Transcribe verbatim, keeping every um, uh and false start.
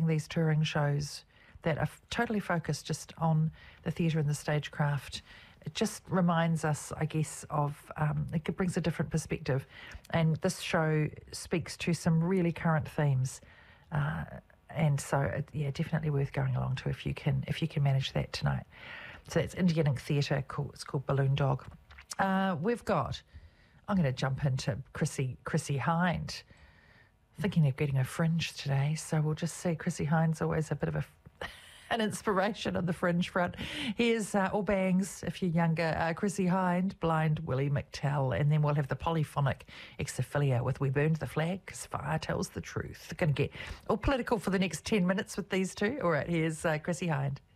watching these touring shows that are f- totally focused just on the theatre and the stagecraft, it just reminds us, I guess, of, um, it brings a different perspective. And this show speaks to some really current themes. Uh, and so, it, yeah, definitely worth going along to if you can if you can manage that tonight. So it's Indian Ink Theatre, called, it's called Balloon Dog. Uh, we've got, I'm going to jump into Chrissy, Chrissy Hind. Thinking of getting a fringe today, so we'll just see. Chrissy Hind's always a bit of a an inspiration on the fringe front. Here's uh, All Bangs, if you're younger, uh, Chrissy Hind, Blind Willie McTell, and then we'll have the polyphonic ex officio with We Burned the Flag because Fire Tells the Truth. They're going to get all political for the next ten minutes with these two. All right, here's uh, Chrissy Hind.